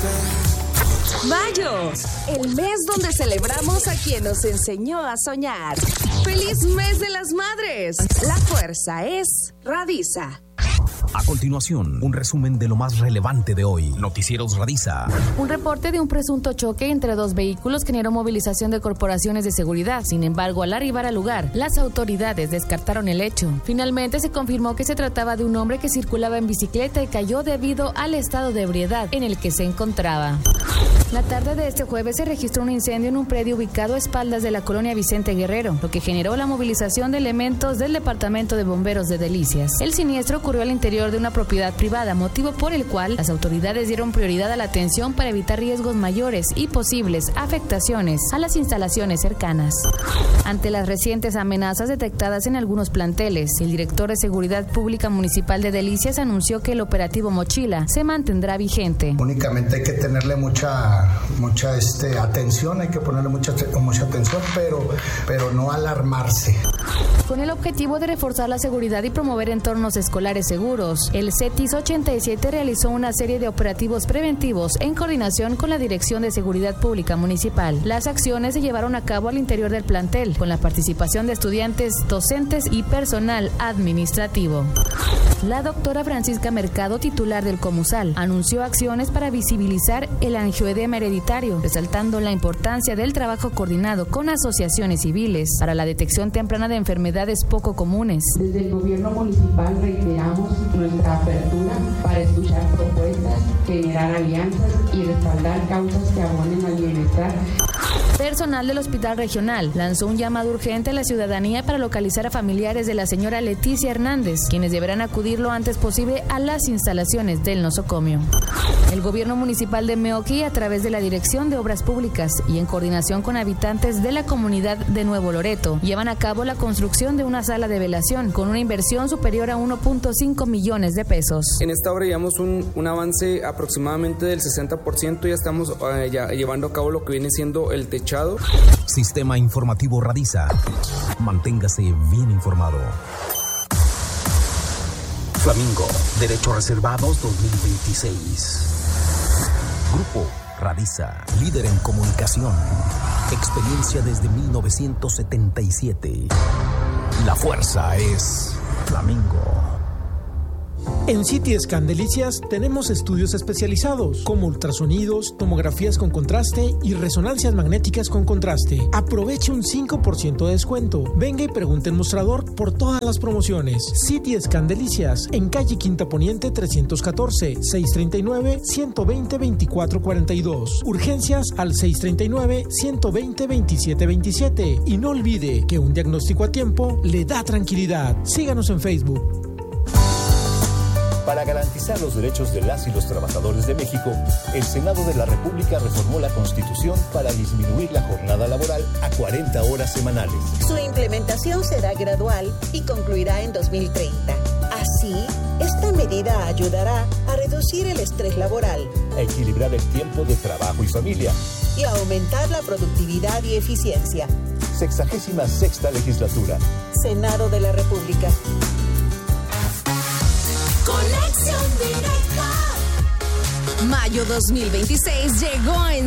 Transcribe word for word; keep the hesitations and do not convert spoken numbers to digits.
Mayo, el mes donde celebramos a quien nos enseñó a soñar. ¡Feliz mes de las madres! La fuerza es Radisa. A continuación, un resumen de lo más relevante de hoy. Noticieros Radisa. Un reporte de un presunto choque entre dos vehículos generó movilización de corporaciones de seguridad. Sin embargo, al arribar al lugar, las autoridades descartaron el hecho. Finalmente se confirmó que se trataba de un hombre que circulaba en bicicleta y cayó debido al estado de ebriedad en el que se encontraba. La tarde de este jueves se registró un incendio en un predio ubicado a espaldas de la colonia Vicente Guerrero, lo que generó la movilización de elementos del Departamento de Bomberos de Delicias. El siniestro ocurrió al interior de una propiedad privada, motivo por el cual las autoridades dieron prioridad a la atención para evitar riesgos mayores y posibles afectaciones a las instalaciones cercanas. Ante las recientes amenazas detectadas en algunos planteles, el director de Seguridad Pública Municipal de Delicias anunció que el operativo Mochila se mantendrá vigente. Únicamente hay que tenerle mucha mucha este, atención, hay que ponerle mucha, mucha atención, pero, pero no alarmarse. Con el objetivo de reforzar la seguridad y promover entornos escolares seguros, el CETIS ochenta y siete realizó una serie de operativos preventivos en coordinación con la Dirección de Seguridad Pública Municipal. Las acciones se llevaron a cabo al interior del plantel, con la participación de estudiantes, docentes y personal administrativo. La doctora Francisca Mercado, titular del Comusal, anunció acciones para visibilizar el angioedema hereditario, resaltando la importancia del trabajo coordinado con asociaciones civiles para la detección temprana de enfermedades poco comunes. Desde el gobierno municipal reiteramos nuestra apertura para escuchar propuestas, generar alianzas y respaldar causas que abonen al bienestar. Personal del Hospital Regional lanzó un llamado urgente a la ciudadanía para localizar a familiares de la señora Leticia Hernández, quienes deberán acudir lo antes posible a las instalaciones del nosocomio. El gobierno municipal de Meoqui, a través de la Dirección de Obras Públicas y en coordinación con habitantes de la comunidad de Nuevo Loreto, llevan a cabo la construcción de una sala de velación con una inversión superior a uno punto cinco millones de pesos. En esta obra llevamos un, un avance aproximadamente del sesenta por ciento, ya estamos uh, ya llevando a cabo lo que viene siendo el techado. Sistema Informativo Radisa. Manténgase bien informado. Flamingo, Derechos Reservados dos mil veintiséis. Grupo Radisa, líder en comunicación. Experiencia desde mil novecientos setenta y siete. La fuerza es Flamingo. En C T Scan Delicias tenemos estudios especializados como ultrasonidos, tomografías con contraste y resonancias magnéticas con contraste. Aproveche un cinco por ciento de descuento. Venga y pregunte en mostrador por todas las promociones. C T Scan Delicias en calle Quinta Poniente trescientos catorce, seiscientos treinta y nueve, ciento veinte, veinticuatro cuarenta y dos. Urgencias al seiscientos treinta y nueve, ciento veinte, veintisiete veintisiete. Y no olvide que un diagnóstico a tiempo le da tranquilidad. Síganos en Facebook. Para garantizar los derechos de las y los trabajadores de México, el Senado de la República reformó la Constitución para disminuir la jornada laboral a cuarenta horas semanales. Su implementación será gradual y concluirá en dos mil treinta. Así, esta medida ayudará a reducir el estrés laboral, a equilibrar el tiempo de trabajo y familia y a aumentar la productividad y eficiencia. Sexagésima sexta legislatura. Senado de la República. Conexión Directa. Mayo dos mil veintiséis llegó en